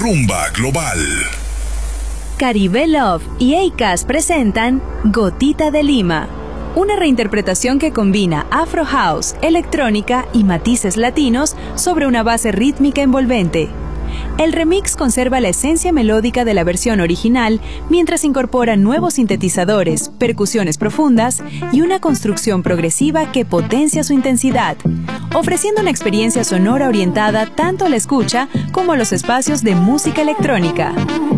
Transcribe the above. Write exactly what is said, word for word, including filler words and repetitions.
Rumba Global. Caribe Love y Acast presentan Gotita de Lima, una reinterpretación que combina Afro House, electrónica y matices latinos sobre una base rítmica envolvente. El remix conserva la esencia melódica de la versión original mientras incorpora nuevos sintetizadores, percusiones profundas y una construcción progresiva que potencia su intensidad, ofreciendo una experiencia sonora orientada tanto a la escucha como a los espacios de música electrónica.